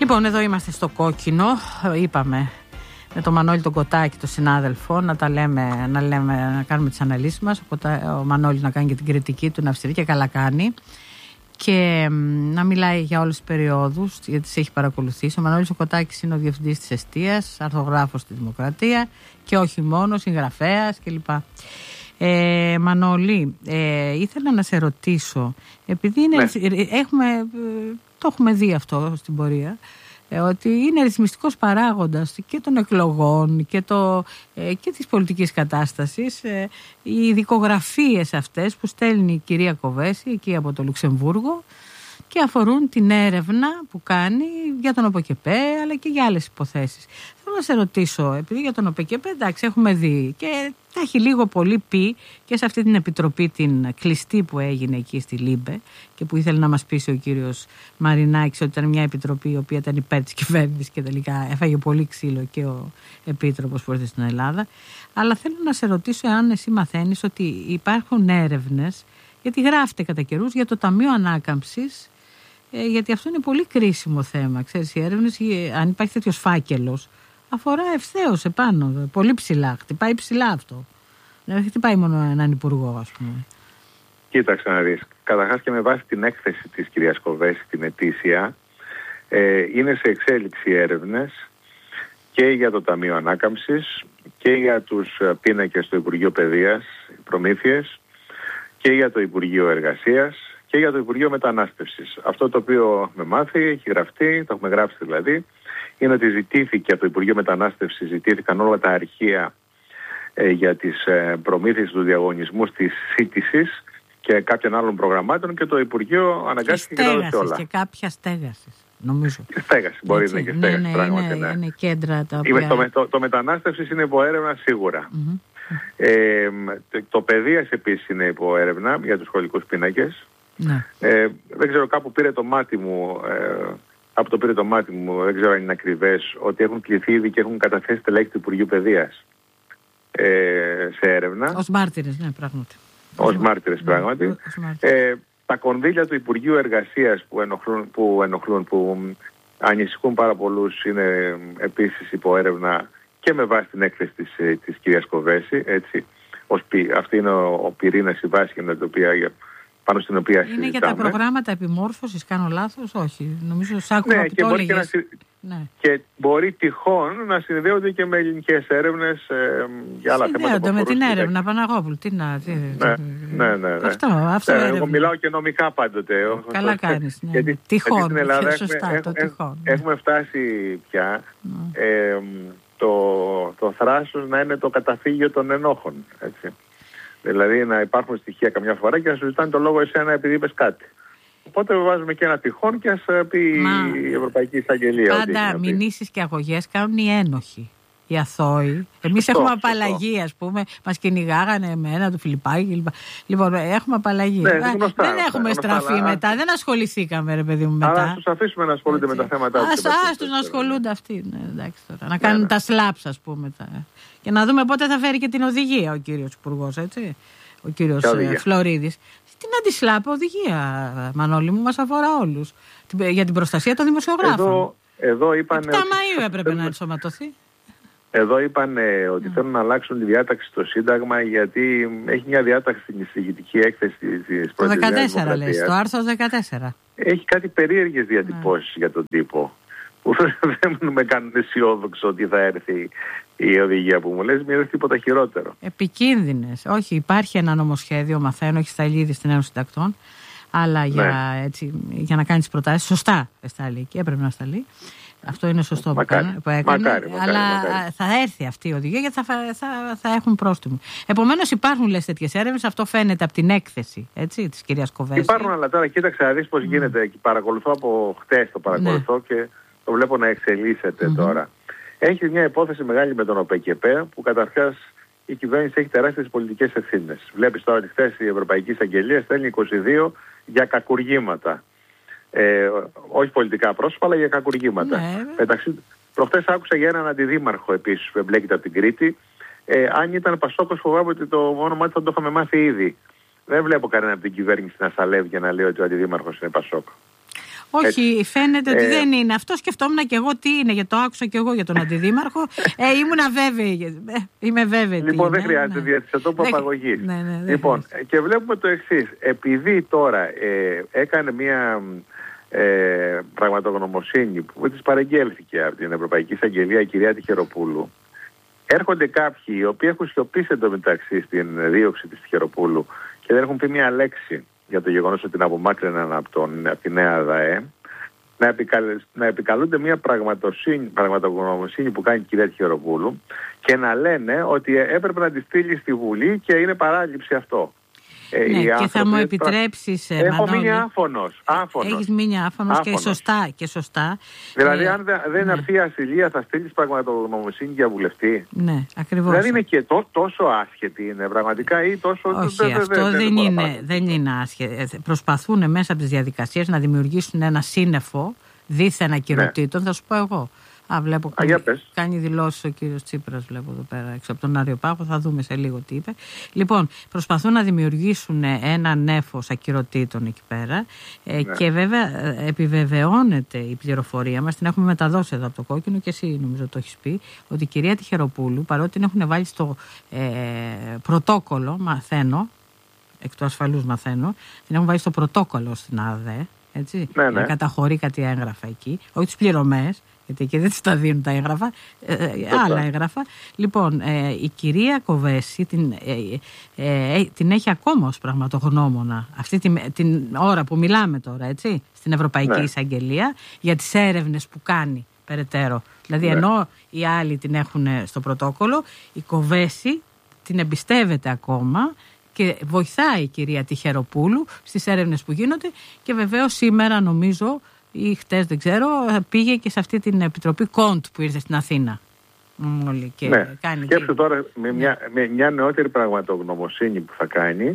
Λοιπόν, εδώ είμαστε στο κόκκινο. Είπαμε με τον Μανώλη τον Κοτάκη, τον συνάδελφο, να κάνουμε τις αναλύσεις μας. Ο Μανώλης να κάνει και την κριτική του, να αυστηρή, και καλά κάνει. Και να μιλάει για όλες τις περιόδους, γιατί τις έχει παρακολουθήσει. Ο Μανώλης ο Κοτάκης είναι ο διευθυντής της Εστίας, αρθογράφος στη Δημοκρατία και όχι μόνο, συγγραφέας κλπ. Μανώλη, ήθελα να σε ρωτήσω, επειδή είναι, το έχουμε δει αυτό στην πορεία, ότι είναι ρυθμιστικός παράγοντας και των εκλογών και της πολιτικής κατάστασης, οι δικογραφίες αυτές που στέλνει η κυρία Κοβέση εκεί από το Λουξεμβούργο και αφορούν την έρευνα που κάνει για τον ΟΠΕΚΕΠΕ αλλά και για άλλες υποθέσεις. Θέλω να σε ρωτήσω, επειδή για τον ΟΠΕΚΕΠΕ εντάξει έχουμε δει και τα έχει λίγο πολύ πει και σε αυτή την επιτροπή την κλειστή που έγινε εκεί στη Λίμπε και που ήθελε να μας πείσει ο κύριος Μαρινάκης ότι ήταν μια επιτροπή η οποία ήταν υπέρ της κυβέρνησης και τελικά έφαγε πολύ ξύλο και ο επίτροπος που ήρθε στην Ελλάδα. Αλλά θέλω να σε ρωτήσω εάν εσύ μαθαίνεις ότι υπάρχουν έρευνες, γιατί γράφεται κατά καιρούς για το Ταμείο Ανάκαμψης, γιατί αυτό είναι πολύ κρίσιμο θέμα. Ξέρεις, οι έρευνες, αν υπάρχει τέτοιος φάκελος, αφορά ευθέως επάνω, πολύ ψηλά. Χτυπάει ψηλά αυτό. Δεν χτυπάει μόνο έναν υπουργό, ας πούμε. Κοίταξε να δεις. Καταρχάς και με βάση την έκθεση της κυρίας Κοβέση, την ετήσια, είναι σε εξέλιξη έρευνες και για το Ταμείο Ανάκαμψης και για τους πίνακες του Υπουργείου Παιδείας, προμήθειες, και για το Υπουργείο Εργασίας και για το Υπουργείο Μετανάστευσης. Αυτό το οποίο με μάθει, έχει γραφτεί, το έχουμε γράψει δηλαδή, είναι ότι ζητήθηκε από το Υπουργείο Μετανάστευσης, ζητήθηκαν όλα τα αρχεία για τις προμήθειες του διαγωνισμού της σύντησης και κάποιων άλλων προγραμμάτων και το Υπουργείο αναγκάστηκε και τα δώσει όλα. Και κάποια στέγασης, νομίζω. Και στέγαση, μπορεί να είναι και στέγαση. Ναι, πράγματι, είναι κέντρα τα οποία... Το μετανάστευσης είναι υπό έρευνα σίγουρα. Το παιδείας επίσης είναι υπό έρευνα για τους σχολικούς πίνακες. Ναι. Δεν ξέρω, κάπου πήρε το μάτι μου, δεν ξέρω αν είναι ακριβές, ότι έχουν κληθεί ήδη και έχουν καταθέσει τελέχη του Υπουργείου Παιδείας σε έρευνα. Ως μάρτυρες, ναι, πράγματι. Ως μάρτυρες, πράγματι. Τα κονδύλια του Υπουργείου Εργασίας που ανησυχούν πάρα πολλούς είναι επίσης υπό έρευνα και με βάση την έκθεση της κυρίας Κοβέση. Έτσι. Αυτή είναι ο πυρήνας, η βάση πάνω στην οποία συζητάμε. Είναι για τα προγράμματα επιμόρφωσης, κάνω λάθος? Όχι, νομίζω σ' άκουγα που το έλεγες. Και μπορεί τυχόν να συνδέονται και με ελληνικές έρευνες για άλλα θέματα. Συνδέονται με την έρευνα Παναγόπουλου. Ναι. Αυτό εγώ μιλάω και νομικά πάντοτε. Καλά κάνεις. Τυχόν. Στην Ελλάδα τυχόν. Έχουμε φτάσει πια το θράσος να είναι το καταφύγιο των ενόχων. Έτσι. Δηλαδή να υπάρχουν στοιχεία καμιά φορά και να σου ζητάνε το λόγο εσένα επειδή είπες κάτι. Οπότε βάζουμε και ένα τυχόν και ας πει η Ευρωπαϊκή Εισαγγελία. Πάντα μηνύσεις και αγωγές κάνουν οι ένοχοι, οι αθώοι. Εμείς έχουμε απαλλαγή, ας πούμε. Μας κυνηγάγανε εμένα, του Φιλιππάκη. Λοιπόν, έχουμε απαλλαγή. Δεν έχουμε στραφεί μετά, δεν ασχοληθήκαμε, ρε παιδί μου, μετά. Αλλά τους αφήσουμε να ασχολούνται με τα θέματα τους. Ας τους να ασχολούνται αυτοί. Να κάνουν τα σλάψ, ας πούμε. Και να δούμε πότε θα φέρει και την οδηγία ο κύριος Υπουργός, έτσι. Ο κύριος Φλωρίδης. Την αντισλάπ οδηγία, Μανώλη μου, μας αφορά όλους. Για την προστασία των δημοσιογράφων. Εδώ είπαν. 7 Μαΐου έπρεπε να ενσωματωθεί. Εδώ είπαν ότι θέλουν να αλλάξουν τη διάταξη στο Σύνταγμα, γιατί έχει μια διάταξη στην εισηγητική έκθεση της Πρωθυπουργίας. Το 14 λες, το άρθρο 14. Έχει κάτι περίεργες διατυπώσεις για τον τύπο, που δεν με κάνουν αισιόδοξο ότι θα έρθει η οδηγία που μου λες, μην έρθει τίποτα χειρότερο. Επικίνδυνες. Όχι, υπάρχει ένα νομοσχέδιο, μαθαίνω, έχει σταλεί ήδη στην Ένωση Συντακτών, αλλά για να κάνει τις προτάσεις, σωστά εστάλει και έπρεπε να σταλεί. Αυτό είναι σωστό που έκανε. Μακάρι. Θα έρθει αυτή η οδηγία γιατί θα έχουν πρόστιμο. Επομένως υπάρχουν, λες, τέτοιες έρευνες. Αυτό φαίνεται από την έκθεση, έτσι, της κυρίας Κοβέση. Υπάρχουν, αλλά τώρα κοίταξε να δεις πώς γίνεται. Παρακολουθώ από χτες, και το βλέπω να εξελίσσεται τώρα. Έχει μια υπόθεση μεγάλη με τον ΟΠΕΚΕΠΕ που καταρχάς η κυβέρνηση έχει τεράστιες πολιτικές ευθύνες. Βλέπεις τώρα ότι χθες η Ευρωπαϊκή Εισαγγελία στέλνει 22 για κακουργήματα. Όχι πολιτικά πρόσωπα, αλλά για κακουργήματα. Προχτές άκουσα για έναν αντιδήμαρχο επίσης που εμπλέκεται από την Κρήτη. Αν ήταν Πασόκος, φοβάμαι ότι το όνομά του θα το είχαμε μάθει ήδη. Δεν βλέπω κανένα από την κυβέρνηση να σαλεύει και να λέει ότι ο αντιδήμαρχος είναι Πασόκ. Όχι, φαίνεται ότι δεν είναι. Αυτό σκεφτόμουν και εγώ τι είναι, γιατί το άκουσα και εγώ για τον αντιδήμαρχο. Ήμουν αβέβαιη. Είμαι βέβαιη. Λοιπόν, δεν χρειάζεται διατηρητικό τόπο απαγωγής. Λοιπόν, και βλέπουμε το εξής. Επειδή τώρα έκανε μια πραγματογνωμοσύνη που της παραγγέλθηκε από την Ευρωπαϊκή Εισαγγελία, η κυρία Τιχεροπούλου, έρχονται κάποιοι οι οποίοι έχουν σιωπήσει εντωμεταξύ στην δίωξη της Τιχεροπούλου και δεν έχουν πει μια λέξη για το γεγονός ότι την απομάκρυναν από τη νέα ΔΑΕ, να επικαλούνται μια πραγματογνωμοσύνη που κάνει η κυρία Τιχεροπούλου και να λένε ότι έπρεπε να τη στείλει στη Βουλή και είναι παράληψη αυτό. Και θα μου επιτρέψεις, έχω μείνει άφωνος. Έχεις μείνει άφωνος και σωστά. Δηλαδή αν δεν έρθει η ασυλία θα στείλεις πραγματογνωμοσύνη για βουλευτή. Ναι, ακριβώς. Δηλαδή είναι και τόσο άσχετη είναι πραγματικά ή τόσο... Όχι, αυτό δεν είναι άσχετη. Προσπαθούν μέσα από τις διαδικασίες να δημιουργήσουν ένα σύννεφο δίθεν ακυρωτήτων, θα σου πω εγώ. Βλέπω κάνει δηλώσεις ο κύριος Τσίπρας, βλέπω εδώ πέρα έξω από τον Αριοπάγο, θα δούμε σε λίγο τι είπε. Λοιπόν, προσπαθούν να δημιουργήσουν ένα νέφος ακυρωτήτων εκεί πέρα και βέβαια επιβεβαιώνεται η πληροφορία μας, την έχουμε μεταδώσει εδώ από το Κόκκινο και εσύ νομίζω το έχεις πει, ότι η κυρία Τιχεροπούλου, παρότι την έχουν βάλει στο πρωτόκολλο, μαθαίνω, εκ του ασφαλούς μαθαίνω, την έχουν βάλει στο πρωτόκολλο στην ΑΔΕ, έτσι, να καταχωρεί κάτι έγγραφα εκεί, όχι τις πληρωμές, γιατί εκεί δεν τα δίνουν τα έγγραφα, άλλα έγγραφα. Λοιπόν, η κυρία Κοβέση την έχει ακόμα ως πραγματογνώμονα αυτή την ώρα που μιλάμε τώρα, έτσι, στην Ευρωπαϊκή Εισαγγελία για τις έρευνες που κάνει περαιτέρω. Δηλαδή ενώ οι άλλοι την έχουν στο πρωτόκολλο, η Κοβέση την εμπιστεύεται ακόμα και βοηθάει η κυρία Τιχεροπούλου στις έρευνες που γίνονται και βεβαίως σήμερα νομίζω ή χτες δεν ξέρω, πήγε και σε αυτή την επιτροπή Κοντ που ήρθε στην Αθήνα. Και κάνει σκέψου τώρα με μια νεότερη πραγματογνωμοσύνη που θα κάνει,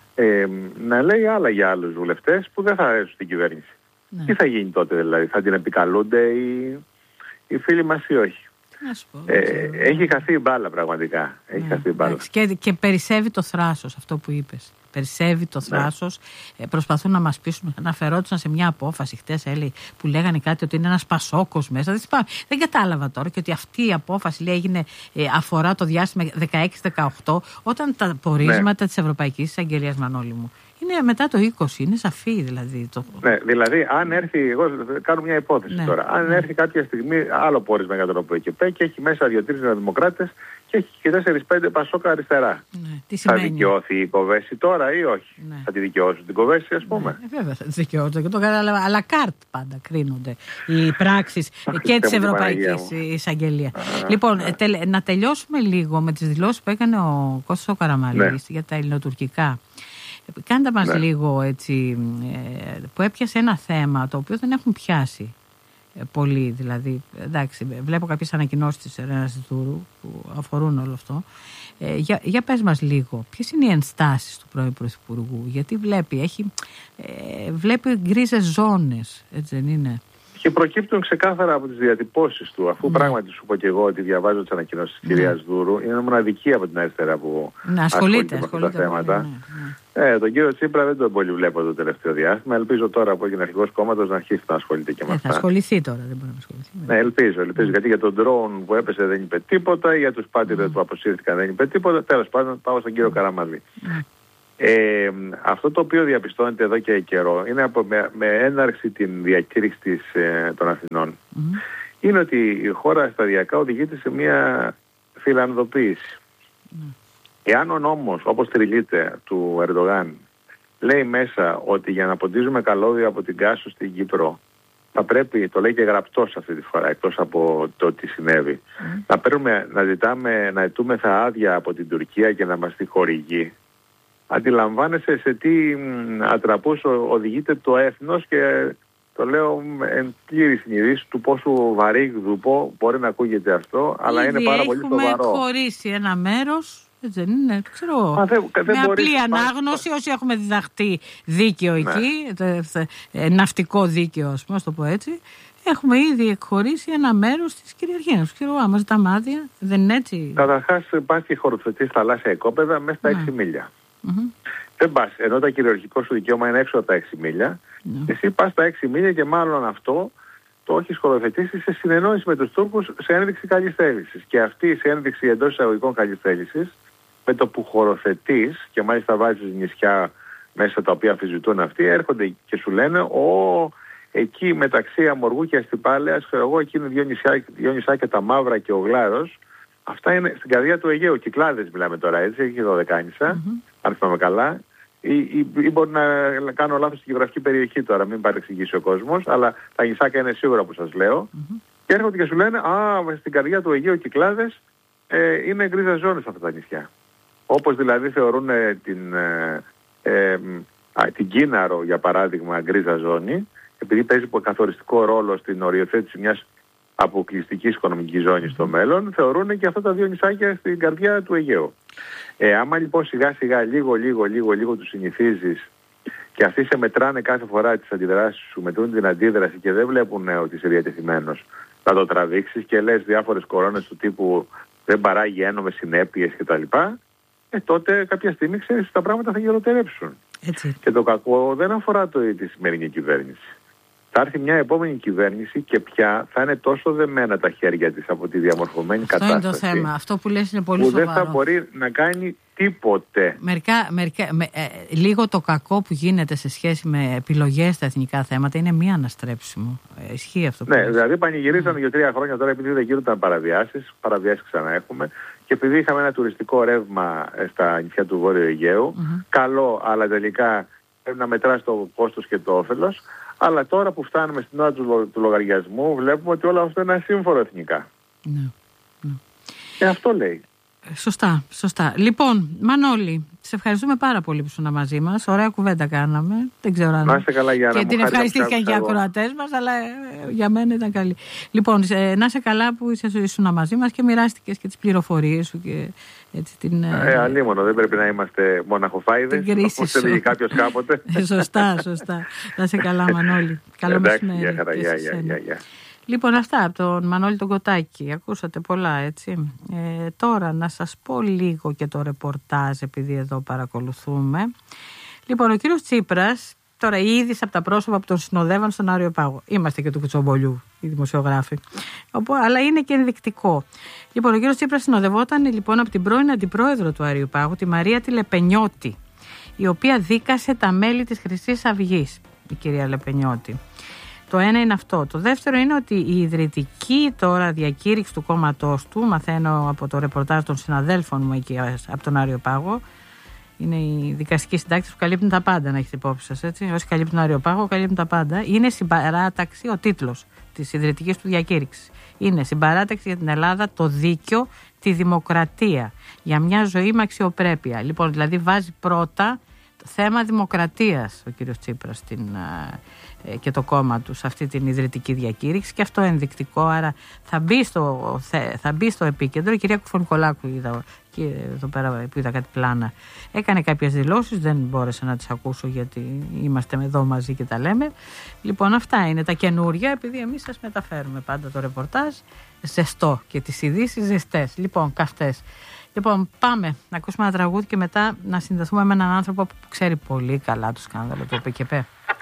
να λέει άλλα για άλλους βουλευτές που δεν θα αρέσουν στην κυβέρνηση. Τι θα γίνει τότε δηλαδή, θα την επικαλούνται οι φίλοι μας ή όχι? Έχει χαθεί η μπάλα πραγματικά. Έχει χαθεί η μπάλα. Και περισσεύει το θράσος, αυτό που είπες. Περισσεύει το θράσος. Προσπαθούν να μας πείσουν. Αναφερόντουσαν σε μια απόφαση χτες που λέγανε κάτι ότι είναι ένας πασόκος μέσα. Δεν κατάλαβα τώρα και ότι αυτή η απόφαση έγινε, αφορά το διάστημα 16-18, όταν τα πορίσματα της Ευρωπαϊκής Εισαγγελίας, Μανώλη μου, είναι μετά το 20, είναι σαφή δηλαδή. Ναι, δηλαδή αν έρθει, εγώ κάνω μια υπόθεση τώρα, αν έρθει κάποια στιγμή άλλο πόρισμα για τον ΟΠΕΚΕΠΕ και έχει μέσα 2-3 νεοδημοκράτες και έχει και 4-5 πασόκα αριστερά. Θα δικαιώθει η Κοβέση τώρα ή όχι? Θα τη δικαιώσουν την Κοβέση, ας πούμε? Βέβαια θα τη δικαιώσουν. Αλλά κάρτ πάντα κρίνονται οι πράξεις και της Ευρωπαϊκής Εισαγγελίας. Λοιπόν, να τελειώσουμε λίγο με τις δηλώσεις που έκανε ο Κώστας ο Καραμανλής για τα ελληνοτουρκικά. Κάντε μας λίγο έτσι, που έπιασε ένα θέμα το οποίο δεν έχουν πιάσει πολύ, δηλαδή, εντάξει, βλέπω κάποιες ανακοινώσεις της Ρένας Δούρου που αφορούν όλο αυτό. Για πες μας λίγο, ποιες είναι οι ενστάσεις του πρώην Πρωθυπουργού, γιατί βλέπει γκρίζες ζώνες, έτσι δεν είναι? Και προκύπτουν ξεκάθαρα από τις διατυπώσεις του, αφού πράγματι σου πω και εγώ ότι διαβάζω τις ανακοινώσεις της κυρίας Δούρου, είναι μοναδική από την αριστερά που ασχολείται με αυτά τα θέματα. Τον κύριο Τσίπρα δεν τον πολύ βλέπω το τελευταίο διάστημα. Ελπίζω τώρα από την αρχηγός κόμματος να αρχίσει να ασχολείται και με αυτά. Θα ασχοληθεί τώρα, δεν μπορεί να ασχοληθεί. Ναι, ελπίζω. Γιατί για τον drone που έπεσε δεν είπε τίποτα, για τους πάντηρες που αποσύρθηκαν δεν είπε τίποτα. Τέλος πάντων, πάω στον κύριο Καραμανλή. Αυτό το οποίο διαπιστώνεται εδώ και καιρό είναι με έναρξη την διακήρυξη των Αθηνών, είναι ότι η χώρα σταδιακά οδηγείται σε μια φιλανδοποίηση. Εάν ο νόμος, όπως τριλείται, του Ερντογάν λέει μέσα ότι για να ποντίζουμε καλώδια από την Κάσο στην Κύπρο θα πρέπει, το λέει και γραπτός αυτή τη φορά, εκτός από το τι συνέβη, να ζητούμεθα άδεια από την Τουρκία και να μας τη χορηγεί. Αντιλαμβάνεσαι σε τι ατραπούς οδηγείται το έθνος, και το λέω εν πλήρη συνειδήση του πόσο βαρύγδουπο μπορεί να ακούγεται αυτό, αλλά είναι πάρα πολύ σοβαρό. Έχουμε χωρίσει ένα μέρος, έτσι δεν είναι, ξέρω, με απλή ανάγνωση, όσοι έχουμε διδαχτεί δίκαιο εκεί, ναυτικό δίκαιο, ας πούμε, το πω έτσι, έχουμε ήδη εκχωρήσει ένα μέρος της κυριαρχίας. Ξέρω, άμα ζητάμε άδεια, δεν είναι έτσι? Καταρχάς, πας και χωροθετείς θαλάσσια οικόπεδα μέσα στα 6 μίλια. Δεν πας. Ενώ το κυριαρχικό σου δικαίωμα είναι έξω από τα 6 μίλια, εσύ πας στα 6 μίλια και μάλλον αυτό το έχει σκοπευτήσει σε συνεννόηση με τους Τούρκους σε ένδειξη καλής θέλησης. Και αυτή η ένδειξη εντός εισαγωγικών καλής θέλησης, με το που χωροθετείς και μάλιστα βάζεις νησιά μέσα τα οποία αμφισβητούν αυτοί, έρχονται και σου λένε εκεί μεταξύ Αμοργού και Αστυπάλαιας, ξέρω εγώ, εκεί είναι δύο νησάκια, τα Μαύρα και ο Γλάρος. Αυτά είναι στην καρδιά του Αιγαίου. Κυκλάδες μιλάμε τώρα, έτσι, έχει 12 νησιά, αν θυμάμαι καλά. Ή μπορεί να κάνω λάθος στη γεωγραφική περιοχή τώρα, μην παρεξηγήσει ο κόσμος, αλλά τα νησάκια είναι σίγουρα που σας λέω. Και έρχονται και σου λένε, στην καρδιά του Αιγαίου Κυκλάδες είναι γκρίζα ζώνης αυτά τα νησιά. Όπως δηλαδή θεωρούν την Κίναρο, για παράδειγμα, γκρίζα ζώνη, επειδή παίζει καθοριστικό ρόλο στην οριοθέτηση μιας αποκλειστικής οικονομικής ζώνης στο μέλλον, θεωρούν και αυτά τα δύο νησάκια στην καρδιά του Αιγαίου. Άμα λοιπόν σιγά σιγά λίγο τους συνηθίζεις και αυτοί σε μετράνε κάθε φορά τις αντιδράσεις σου, μετρούν την αντίδραση και δεν βλέπουν ότι είσαι διατεθειμένος να το τραβήξεις και λες διάφορες κορώνες του τύπου δεν παράγει ένομες συνέπειες κτλ. Τότε κάποια στιγμή ξέρεις τα πράγματα θα γεροτερέψουν. Και το κακό δεν αφορά τη σημερινή κυβέρνηση. Θα έρθει μια επόμενη κυβέρνηση και πια θα είναι τόσο δεμένα τα χέρια της από τη διαμορφωμένη κατάσταση. Αυτό είναι το θέμα. Αυτό που λες είναι πολύ σοβαρό. Που δεν θα μπορεί να κάνει τίποτε. Λίγο το κακό που γίνεται σε σχέση με επιλογές στα εθνικά θέματα είναι μη αναστρέψιμο. Ισχύει αυτό που λες. Δηλαδή πανηγυρίζανε για 3 χρόνια τώρα επειδή δεν γίνονταν παραβιάσεις ξανά έχουμε. Και επειδή είχαμε ένα τουριστικό ρεύμα στα νησιά του Βόρειου Αιγαίου, καλό, αλλά τελικά πρέπει να μετράς το κόστος και το όφελος. Αλλά τώρα που φτάνουμε στην ώρα του λογαριασμού, βλέπουμε ότι όλο αυτό είναι ασύμφορο εθνικά. Και αυτό λέει. Σωστά. Λοιπόν, Μανώλη, σε ευχαριστούμε πάρα πολύ που ήσουν μαζί μας. Ωραία κουβέντα κάναμε. Δεν ξέρω αν. Να είστε καλά, Γιάννα. Και την ευχαριστήθηκαν και οι ακροατές μας, αλλά για μένα ήταν καλή. Λοιπόν, να είσαι καλά που ήσουν μαζί μας και μοιράστηκες και τις πληροφορίες σου και έτσι την. Αλίμονο, δεν πρέπει να είμαστε μοναχοφάιδες. Όπως έλεγε κάποιος κάποτε. Σωστά. Να είσαι καλά, Μανώλη. Καλό μεσημέρι. Γεια. Λοιπόν, αυτά από τον Μανώλη τον Κοτάκη. Ακούσατε πολλά, έτσι. Τώρα να σας πω λίγο και το ρεπορτάζ, επειδή εδώ παρακολουθούμε. Λοιπόν, ο κύριος Τσίπρας, τώρα η είδηση από τα πρόσωπα που τον συνοδεύαν στον Άριο Πάγο. Είμαστε και του Κουτσομπολιού, οι δημοσιογράφοι. Αλλά είναι και ενδεικτικό. Λοιπόν, ο κύριος Τσίπρας συνοδευόταν λοιπόν από την πρώην αντιπρόεδρο του Άριου Πάγου, τη Μαρία τη Λεπενιώτη, η οποία δίκασε τα μέλη της Χρυσής Αυγής, η κυρία Λεπενιώτη. Το ένα είναι αυτό. Το δεύτερο είναι ότι η ιδρυτική τώρα διακήρυξη του κόμματός του, μαθαίνω από το ρεπορτάζ των συναδέλφων μου εκεί από τον Άριο Πάγο, είναι οι δικαστικοί συντάξεις που καλύπτουν τα πάντα, να έχετε υπόψη σας, έτσι. Όσοι καλύπτουν τον Άριο Πάγο, καλύπτουν τα πάντα. Είναι συμπαράταξη, ο τίτλος της ιδρυτικής του διακήρυξης. Είναι συμπαράταξη για την Ελλάδα, το δίκαιο, τη δημοκρατία. Για μια ζωή με αξιοπρέπεια. Λοιπόν, δηλαδή βάζει πρώτα το θέμα δημοκρατίας ο κύριος Τσίπρας και το κόμμα του σε αυτή την ιδρυτική διακήρυξη και αυτό ενδεικτικό, άρα θα μπει στο επίκεντρο. Η κυρία Κουφονικολάκου είδα και εδώ πέρα που είδα κάτι πλάνα, έκανε κάποιες δηλώσεις, δεν μπόρεσα να τις ακούσω γιατί είμαστε εδώ μαζί και τα λέμε. Λοιπόν, αυτά είναι τα καινούρια, επειδή εμείς σας μεταφέρουμε πάντα το ρεπορτάζ ζεστό και τις ειδήσεις ζεστές, λοιπόν, καυτές. Λοιπόν, πάμε να ακούσουμε ένα τραγούδι και μετά να συνδεθούμε με έναν άνθρωπο που ξέρει πολύ καλά το σκάνδαλο του ΟΠΕΚΕΠΕ.